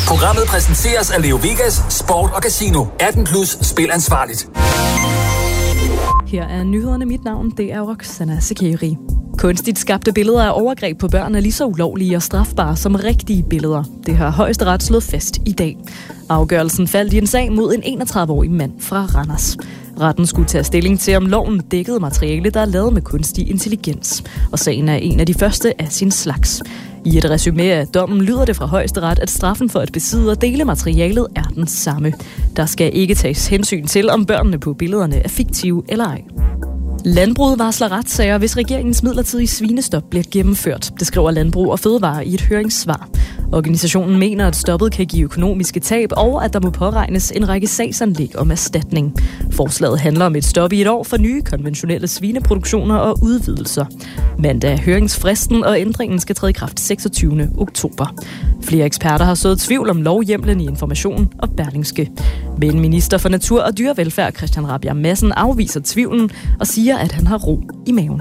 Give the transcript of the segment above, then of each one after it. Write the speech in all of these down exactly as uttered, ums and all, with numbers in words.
Programmet præsenteres af Leo Vegas, Sport og Casino. atten plus, spil ansvarligt. Her er nyhederne. Mit navn, det er Roxana Sekeri. Kunstigt skabte billeder af overgreb på børn er lige så ulovlige og strafbare som rigtige billeder. Det har Højesteret slået fast i dag. Afgørelsen faldt i en sag mod en enogtredive-årig mand fra Randers. Retten skulle tage stilling til, om loven dækkede materiale, der er lavet med kunstig intelligens. Og sagen er en af de første af sin slags. I et resumé af dommen lyder det fra Højesteret, at straffen for at besidde og dele materialet er den samme. Der skal ikke tages hensyn til, om børnene på billederne er fiktive eller ej. Landbruget varsler retssager, hvis regeringens midlertidige svinestop bliver gennemført. Det skriver Landbrug og Fødevare i et høringssvar. Organisationen mener, at stoppet kan give økonomiske tab, og at der må påregnes en række sagsanlæg om erstatning. Forslaget handler om et stop i et år for nye konventionelle svineproduktioner og udvidelser. Mandag er høringsfristen, og ændringen skal træde i kraft seksogtyvende oktober. Flere eksperter har sået tvivl om lovhjemlen i Information og Berlingske. Men minister for Natur og Dyrevelfærd Christian Rabjerg Madsen afviser tvivlen og siger, at han har ro i maven.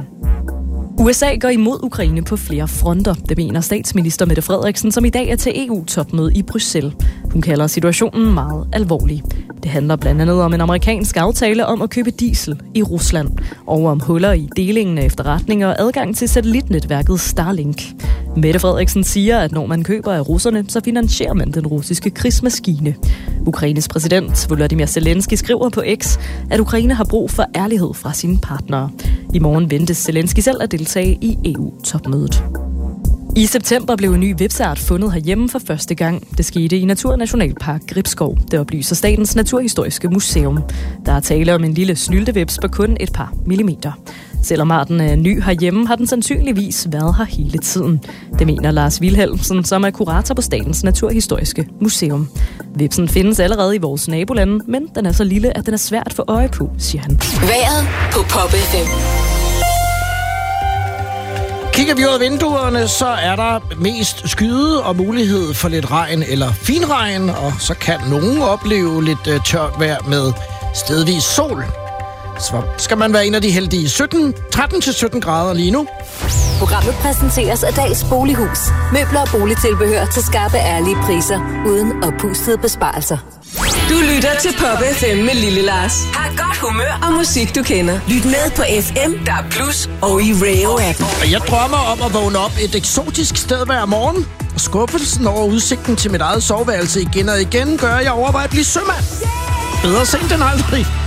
U S A går imod Ukraine på flere fronter. Det mener statsminister Mette Frederiksen, som i dag er til E U-topmøde i Bruxelles. Hun kalder situationen meget alvorlig. Det handler blandt andet om en amerikansk aftale om at købe diesel i Rusland, og om huller i delingen af efterretninger og adgang til satellitnetværket Starlink. Mette Frederiksen siger, at når man køber af russerne, så finansierer man den russiske krigsmaskine. Ukraines præsident Volodymyr Zelensky skriver på X, at Ukraine har brug for ærlighed fra sine partnere. I morgen ventes Zelensky selv at deltage i E U-topmødet. I september blev en ny hvepseart fundet herhjemme for første gang. Det skete i Naturnationalpark Gribskov. Det oplyser Statens Naturhistoriske Museum. Der er tale om en lille snyltevips på kun et par millimeter. Selvom arten er ny herhjemme, har den sandsynligvis været her hele tiden. Det mener Lars Wilhelmsen, som er kurator på Statens Naturhistoriske Museum. Vipsen findes allerede i vores nabolande, men den er så lille, at den er svært at få øje på, siger han. Vejret på Pop F M. Kigger vi ud af vinduerne, så er der mest skyde og mulighed for lidt regn eller finregn, og så kan nogen opleve lidt uh, tørt vejr med stedvis sol. Så skal man være en af de heldige. sytten, tretten til sytten grader lige nu. Programmet præsenteres af Dals Bolighus. Møbler og boligtilbehør til skarpe, ærlige priser, uden oppustede besparelser. Du lytter til Pop F M med Lille Lars. Har godt humør og musik, du kender. Lyt med på F M, der er Plus og i Rayo-appen. Og jeg drømmer om at vågne op et eksotisk sted hver morgen. Og skuffelsen over udsigten til mit eget soveværelse igen og igen gør, at jeg overvejer at blive sømand. Bedre sent end aldrig.